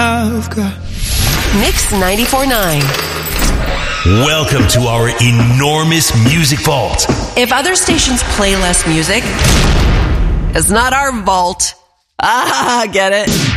I've got. Mix 94.9. Welcome to our enormous music vault. If other stations play less music, it's not our vault. Ah, get it?